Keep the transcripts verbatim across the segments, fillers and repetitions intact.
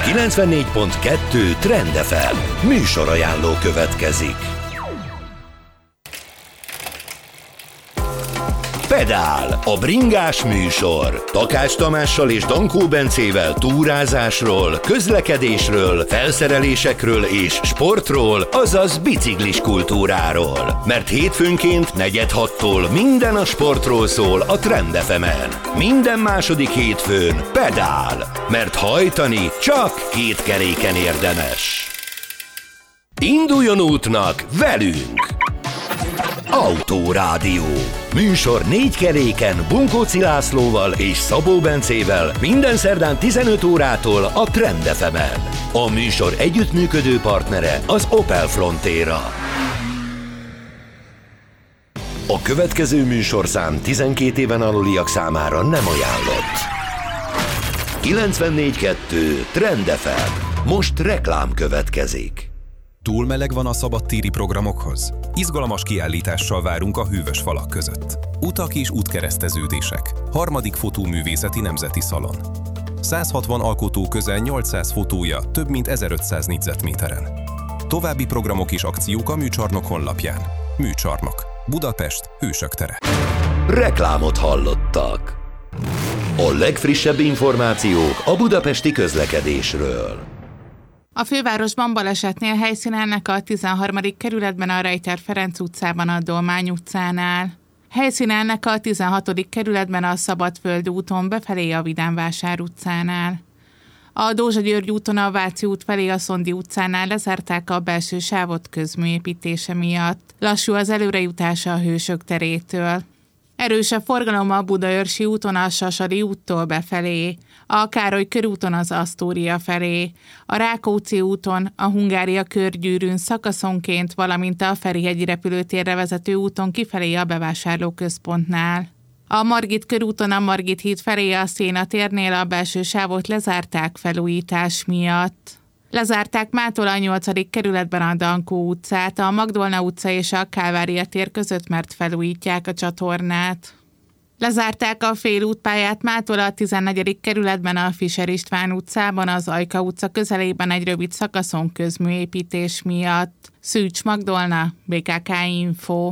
kilencvennégy pont kettő Trend ef em műsorajánló következik. Pedál, a bringás műsor. Takács Tamással és Dankó Bencével túrázásról, közlekedésről, felszerelésekről és sportról, azaz biciklis kultúráról. Mert hétfőnként negyed hattól minden a sportról szól a Trend ef emen. Minden második hétfőn pedál, mert hajtani csak két keréken érdemes. Induljon útnak velünk! Autórádió. Műsor négy keréken Bunkóci Lászlóval és Szabó Bencével minden szerdán tizenöt órától a Trend ef emen. A műsor együttműködő partnere az Opel Frontera. A következő műsorszám tizenkét éven aluliak számára nem ajánlott. kilencvennégy pont kettő Trend ef em. Most reklám következik. Túl meleg van a szabadtéri programokhoz? Izgalmas kiállítással várunk a hűvös falak között. Utak és útkereszteződések. Harmadik fotóművészeti nemzeti szalon. száz hatvan alkotó közel nyolcszáz fotója több mint ezerötszáz négyzetméteren. További programok és akciók a Műcsarnok honlapján. Műcsarnok. Budapest, Hősök tere. Reklámot hallottak. A legfrissebb információk a budapesti közlekedésről. A fővárosban balesetnél helyszínelnek a tizenharmadik kerületben a Rejter Ferenc utcában a Dolmány utcánál. Helyszínelnek a tizenhatodik kerületben a Szabadföld úton befelé a Vidánvásár utcánál. A Dózsa György úton a Váci út felé a Szondi utcánál lezárták a belső sávot közműépítése miatt. Lassú az előrejutása a Hősök terétől. Erősebb forgalom a Budaörsi úton a Sasadi úttól befelé, a Károly körúton az Asztória felé, a Rákóczi úton, a Hungária körgyűrűn szakaszonként, valamint a Ferihegyi repülőtérre vezető úton kifelé a bevásárlóközpontnál. A Margit körúton a Margit híd felé a Széna térnél a belső sávot lezárták felújítás miatt. Lezárták mától a nyolcadik kerületben a Dankó utcát, a Magdolna utca és a Kálvária tér között, mert felújítják a csatornát. Lezárták a félútpályát mától a tizennegyedik kerületben a Fischer István utcában, az Ajka utca közelében egy rövid szakaszon közműépítés miatt. Szűcs Magdolna, bé ká ká Info.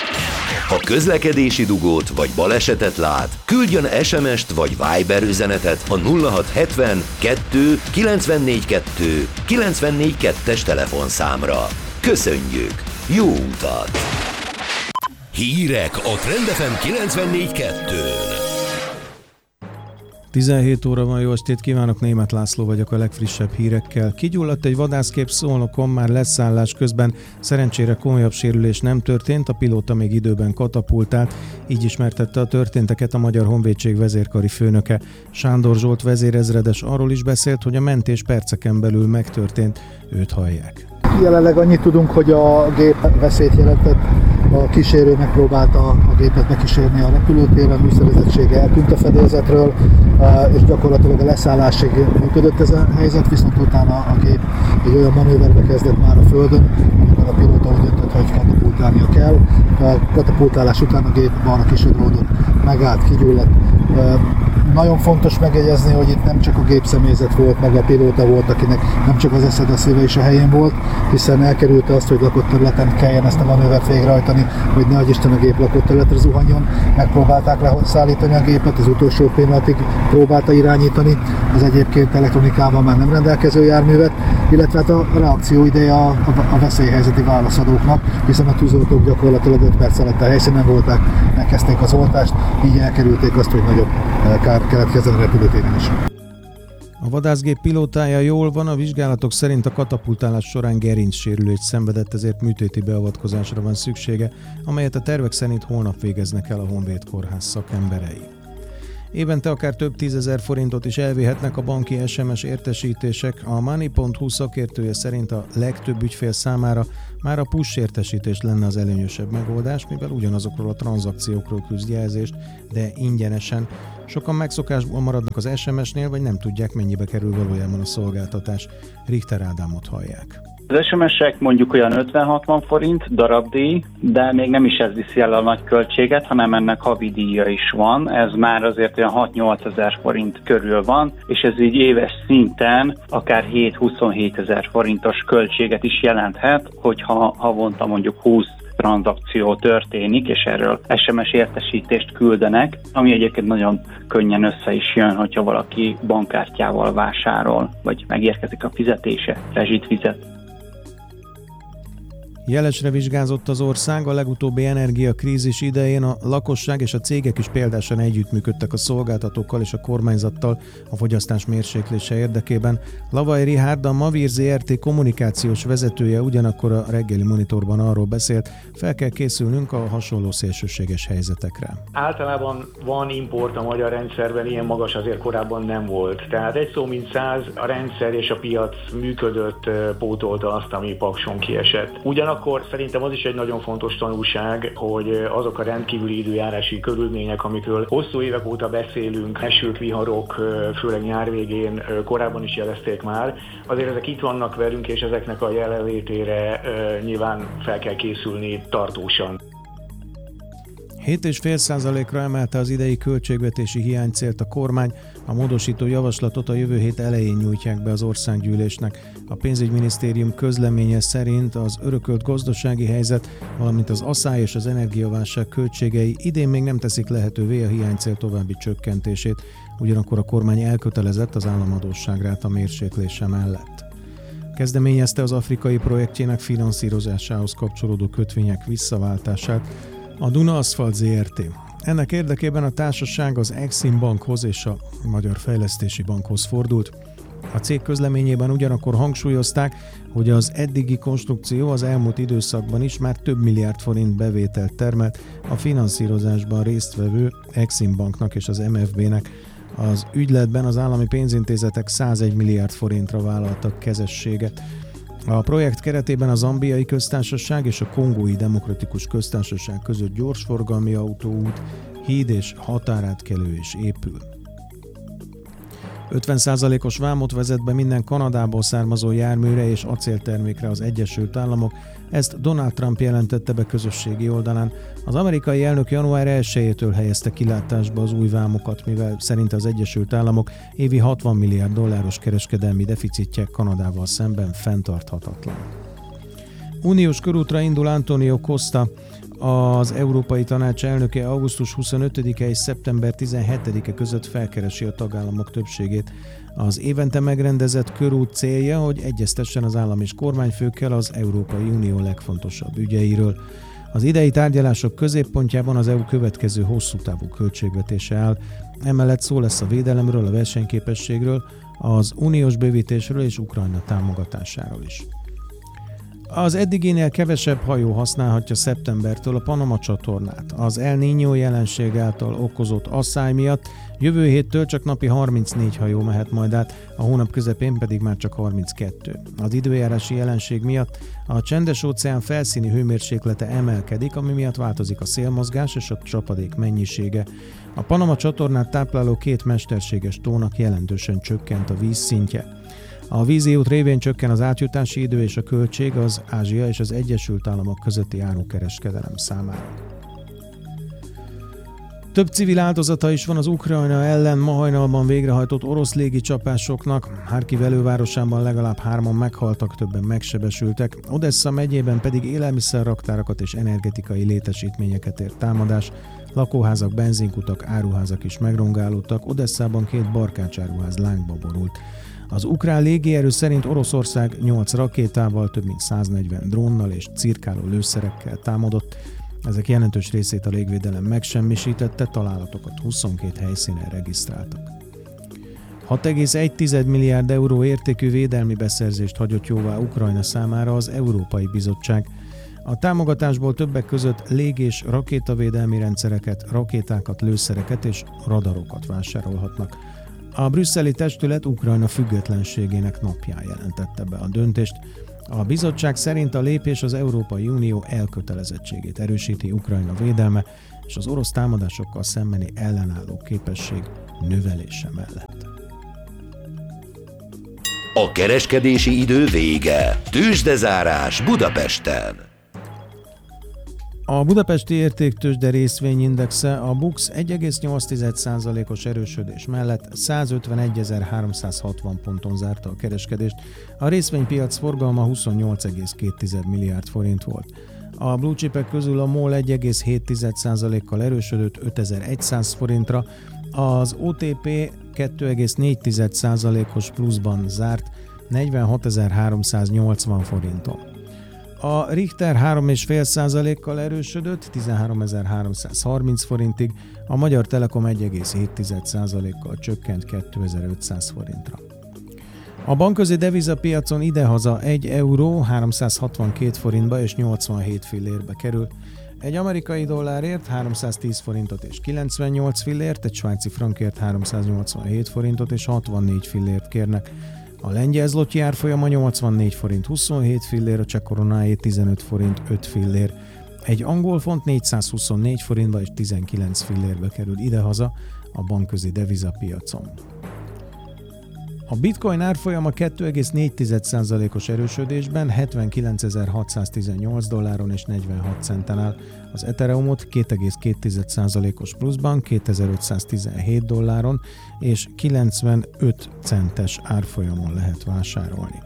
Ha közlekedési dugót vagy balesetet lát, küldjön es em est vagy Viber üzenetet a nulla hat hetven kettő kilencvennégy kettő kilencvennégy kettes telefonszámra. Köszönjük! Jó utat! Hírek a Trend ef em kilencvennégy kettőn. tizenhét óra van, jó estét kívánok, Németh László vagyok a legfrissebb hírekkel. Kigyulladt egy vadászgép Szolnokon már leszállás közben, szerencsére komolyabb sérülés nem történt, a pilóta még időben katapultált, így ismertette a történteket a Magyar Honvédség vezérkari főnöke. Sándor Zsolt vezérezredes arról is beszélt, hogy a mentés perceken belül megtörtént, őt hallják. Jelenleg annyit tudunk, hogy a gép veszélyt jelentett, a kísérő megpróbálta a gépet bekísérni a repülőtéren, műszerezettsége eltűnt a fedélzetről, és gyakorlatilag a leszállásig működött ez a helyzet, viszont utána a gép egy olyan manőverbe kezdett már a földön, amikor a pilóta úgy döntött, hogy katapultálnia kell. A katapultálás után a gép balra kisodródott, megállt, kigyulladt. Nagyon fontos megjegyezni, hogy itt nem csak a gépszemélyzet volt, meg a pilóta volt, akinek nem csak az eszed, a szíve is a helyén volt, hiszen elkerülte azt, hogy lakott területen kelljen ezt a manővert végrehajtani, hogy nehogy Isten a gép lakott területre zuhanjon. Megpróbálták leszállítani a gépet, az utolsó pillanatig próbálta irányítani az egyébként elektronikával már nem rendelkező járművet, illetve hát a reakció ideje a, a, a veszélyhelyzeti válaszadóknak, hiszen a tűzoltók gyakorlatilag öt perc alatt a helyszínen voltak, megkezdték az oltást, így elkerülték azt, hogy nagyobb kár keletkezzen a repülőtéren is. A vadászgép pilótája jól van, a vizsgálatok szerint a katapultálás során gerincsérülést szenvedett, ezért műtéti beavatkozásra van szüksége, amelyet a tervek szerint holnap végeznek el a Honvéd Kórház szakemberei. Évente akár több tízezer forintot is elvihetnek a banki es em es értesítések. A Money pont hu szakértője szerint a legtöbb ügyfél számára már a push értesítés lenne az előnyösebb megoldás, mivel ugyanazokról a tranzakciókról küld jelzést, de ingyenesen. Sokan megszokásból maradnak az es em esnél, vagy nem tudják, mennyibe kerül valójában a szolgáltatás. Richter Ádámot hallják. Az es em es-ek mondjuk olyan ötven-hatvan forint darabdíj, de még nem is ez viszi el a nagy költséget, hanem ennek havi díja is van. Ez már azért olyan hat-nyolc ezer forint körül van, és ez így éves szinten akár hét-huszonhét ezer forintos költséget is jelenthet, hogyha havonta mondjuk húsz tranzakció történik, és erről es em es értesítést küldenek, ami egyébként nagyon könnyen össze is jön, hogyha valaki bankkártyával vásárol, vagy megérkezik a fizetése, rezsit fizet. Jelesre vizsgázott az ország, a legutóbbi energiakrízis idején a lakosság és a cégek is példásan együttműködtek a szolgáltatókkal és a kormányzattal a fogyasztás mérséklése érdekében. Lavai Richárd, a Mavír zé er té kommunikációs vezetője ugyanakkor a reggeli monitorban arról beszélt, fel kell készülnünk a hasonló szélsőséges helyzetekre. Általában van import a magyar rendszerben, ilyen magas azért korábban nem volt. Tehát egy szó mint száz, a rendszer és a piac működött, pótolta azt, ami Pakson kiesett. Ugyanakkor Akkor szerintem az is egy nagyon fontos tanulság, hogy azok a rendkívüli időjárási körülmények, amikről hosszú évek óta beszélünk, esők, viharok, főleg nyár végén korábban is jelezték már, azért ezek itt vannak velünk, és ezeknek a jelenlétére nyilván fel kell készülni tartósan. hét egész öt százalékra emelte az idei költségvetési hiánycélt a kormány, a módosító javaslatot a jövő hét elején nyújtják be az országgyűlésnek. A pénzügyminisztérium közleménye szerint az örökölt gazdasági helyzet, valamint az asszály és az energiaválság költségei idén még nem teszik lehetővé a hiánycél további csökkentését, ugyanakkor a kormány elkötelezett az államadósságráta mérséklése mellett. Kezdeményezte az afrikai projektjének finanszírozásához kapcsolódó kötvények visszaváltását a Duna Aszfalt zé er té. Ennek érdekében a társaság az Exim Bankhoz és a Magyar Fejlesztési Bankhoz fordult. A cég közleményében ugyanakkor hangsúlyozták, hogy az eddigi konstrukció az elmúlt időszakban is már több milliárd forint bevételt termelt a finanszírozásban résztvevő Exim Banknak és az em ef bé-nek. Az ügyletben az állami pénzintézetek százegy milliárd forintra vállaltak kezességet. A projekt keretében a Zambiai Köztársaság és a Kongói Demokratikus Köztársaság között gyorsforgalmi autóút, híd és határátkelő is épül. ötven százalékos vámot vezet be minden Kanadából származó járműre és acéltermékre az Egyesült Államok, ezt Donald Trump jelentette be közösségi oldalán. Az amerikai elnök január elsejétől helyezte kilátásba az új vámokat, mivel szerint az Egyesült Államok évi hatvan milliárd dolláros kereskedelmi deficitje Kanadával szemben fenntarthatatlan. Uniós körútra indul Antonio Costa, az Európai Tanács elnöke augusztus huszonötödike és szeptember tizenhetedike között felkeresi a tagállamok többségét. Az évente megrendezett körút célja, hogy egyeztessen az állam és kormányfőkkel az Európai Unió legfontosabb ügyeiről. Az idei tárgyalások középpontjában az é u következő hosszú távú költségvetése áll. Emellett szó lesz a védelemről, a versenyképességről, az uniós bővítésről és Ukrajna támogatásáról is. Az eddiginél kevesebb hajó használhatja szeptembertől a Panama csatornát. Az El Niño jelenség által okozott asszály miatt jövő héttől csak napi harmincnégy hajó mehet majd át, a hónap közepén pedig már csak harminckettő. Az időjárási jelenség miatt a Csendes-óceán felszíni hőmérséklete emelkedik, ami miatt változik a szélmozgás és a csapadék mennyisége. A Panama csatornát tápláló két mesterséges tónak jelentősen csökkent a vízszintje. A vízi út révén csökken az átjutási idő és a költség az Ázsia és az Egyesült Államok közötti árukereskedelem számára. Több civil áldozata is van az Ukrajna ellen ma hajnalban végrehajtott orosz légicsapásoknak. Harkiv elővárosában legalább hárman meghaltak, többen megsebesültek. Odessa megyében pedig élelmiszerraktárakat és energetikai létesítményeket ért támadás. Lakóházak, benzinkutak, áruházak is megrongálódtak. Odesszában két barkácsáruház lángba borult. Az ukrán légierő szerint Oroszország nyolc rakétával, több mint száznegyven drónnal és cirkáló lőszerekkel támadott. Ezek jelentős részét a légvédelem megsemmisítette, találatokat huszonkét helyszínen regisztráltak. hat egész egy milliárd euró értékű védelmi beszerzést hagyott jóvá Ukrajna számára az Európai Bizottság. A támogatásból többek között lég- és rakétavédelmi rendszereket, rakétákat, lőszereket és radarokat vásárolhatnak. A brüsszeli testület Ukrajna függetlenségének napján jelentette be a döntést. A bizottság szerint a lépés az Európai Unió elkötelezettségét erősíti Ukrajna védelme és az orosz támadásokkal szembeni ellenálló képesség növelése mellett. A kereskedési idő vége. Tőzsdezárás Budapesten. A budapesti értéktőzsde részvényindexe a BUX egy egész nyolc százalékos erősödés mellett százötvenegyezer-háromszázhatvan ponton zárta a kereskedést, a részvénypiac forgalma huszonnyolc egész két milliárd forint volt. A blue chipek közül a MOL egy egész hét százalékkal erősödött ötezer-száz forintra, az o té pé két egész négy százalékos pluszban zárt negyvenhatezer-háromszáznyolcvan forinton. A Richter három egész öt százalékkal erősödött tizenháromezer-háromszázharminc forintig, a Magyar Telekom egy egész hét százalékkal csökkent kétezer-ötszáz forintra. A bankközi devizapiacon idehaza egy euró háromszázhatvankét forintba és nyolcvanhét fillérbe kerül. Egy amerikai dollárért háromszáztíz forintot és kilencvennyolc fillért, egy svájci frankért háromszáznyolcvanhét forintot és hatvannégy fillért kérnek. A lengyel zloty árfolyama nyolcvannégy forint huszonhét fillér, a cseh koronáé tizenöt forint öt fillér. Egy angol font négyszázhuszonnégy forintba és tizenkilenc fillérbe kerül idehaza a bankközi devizapiacon. A bitcoin árfolyama két egész négy százalékos erősödésben hetvenkilencezer-hatszáztizennyolc dolláron és negyvenhat centen áll. Az Ethereumot két egész két százalékos pluszban kétezer-ötszáztizenhét dolláron és kilencvenöt centes árfolyamon lehet vásárolni.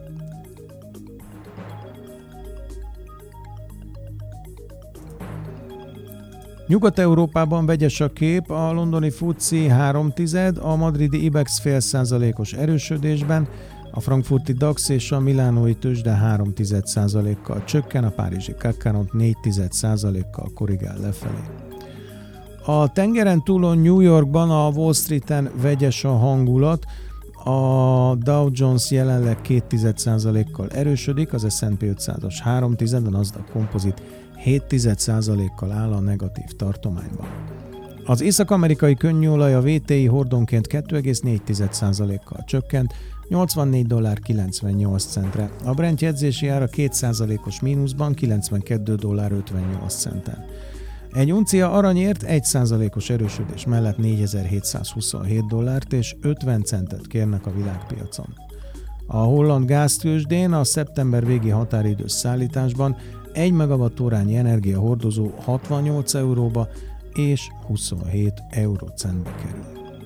Nyugat-Európában vegyes a kép, a londoni fuci három tized, a madridi Ibex fél százalékos erősödésben, a frankfurti DAX és a milánói tőzsde három tized százalékkal csökken, a párizsi C A C quarante négy tized százalékkal korrigál lefelé. A tengeren túlon New Yorkban a Wall Streeten vegyes a hangulat, a Dow Jones jelenleg két tized százalékkal erősödik, az es and pé ötszázas három tized, a Nasdaq Composite hét tized százalékkal áll a negatív tartományban. Az észak-amerikai könnyűolaj a vé té i hordonként két egész négy százalékkal csökkent, nyolcvannégy dollár kilencvennyolc centre. A Brent jegyzési ára két százalékos mínuszban kilencvenkettő dollár ötvennyolc centen. Egy uncia aranyért egy százalékos erősödés mellett négyezer-hétszázhuszonhét dollárt és ötven centet kérnek a világpiacon. A holland gáztőzsdén a szeptember végi határidős szállításban egy megawattórányi energiahordozó hatvannyolc euróba és huszonhét eurócentbe kerül.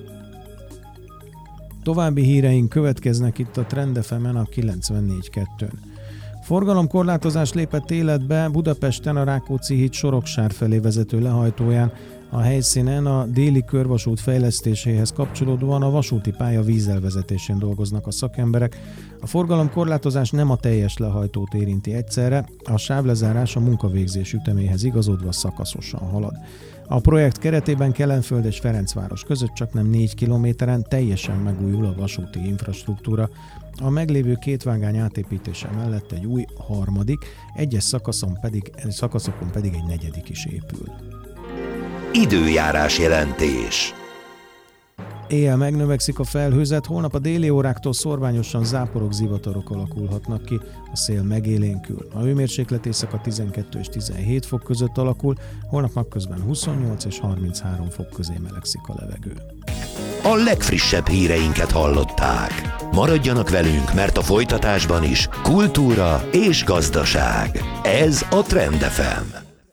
További híreink következnek itt a Trend ef emen a kilencvennégy kettőn. Forgalomkorlátozás lépett életbe Budapesten a Rákóczi híd Soroksár felé vezető lehajtóján. A helyszínen a déli körvasút fejlesztéséhez kapcsolódóan a vasúti pálya vízelvezetésén dolgoznak a szakemberek. A forgalomkorlátozás nem a teljes lehajtót érinti egyszerre, a sávlezárás a munkavégzés üteméhez igazodva szakaszosan halad. A projekt keretében Kelenföld és Ferencváros között csaknem négy kilométeren teljesen megújul a vasúti infrastruktúra. A meglévő két vágány átépítése mellett egy új harmadik, egyes szakaszon pedig, szakaszokon pedig egy negyedik is épül. Időjárás jelentés. Éjjel megnövekszik a felhőzet, holnap a déli óráktól szorványosan záporok, zivatarok alakulhatnak ki, a szél megélénkül. A hőmérséklet éjszaka tizenkettő és tizenhét fok között alakul, holnap napközben huszonnyolc és harminchárom fok közé melegszik a levegő. A legfrissebb híreinket hallották. Maradjanak velünk, mert a folytatásban is kultúra és gazdaság. Ez a Trend ef em.